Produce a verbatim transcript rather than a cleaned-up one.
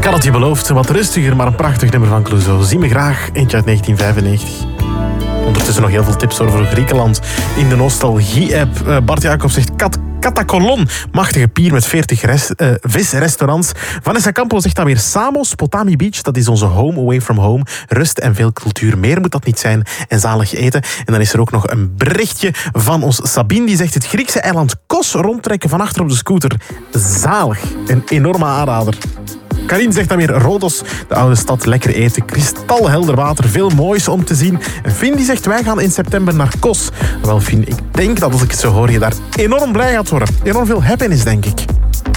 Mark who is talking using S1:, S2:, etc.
S1: had het je beloofd, wat rustiger, maar een prachtig nummer van Clouseau. Zie me graag, eentje uit negentien vijfennegentig. Ondertussen nog heel veel tips over Griekenland in de nostalgie-app. Uh, Bart Jacobs zegt Kat Katakolon, machtige pier met veertig rest, uh, visrestaurants. Vanessa Campos zegt dan weer Samos, Potami Beach, dat is onze home away from home. Rust en veel cultuur, meer moet dat niet zijn. En zalig eten. En dan is er ook nog een berichtje van ons Sabine, die zegt het Griekse eiland Kos rondtrekken van achter op de scooter. Zalig, een enorme aanrader. Karin zegt dan weer Rodos, de oude stad, lekker eten, kristalhelder water, veel moois om te zien. En Fien die zegt, wij gaan in september naar Kos. Wel Fien, ik denk dat als ik het zo hoor, je daar enorm blij gaat worden. Enorm veel happiness, denk ik.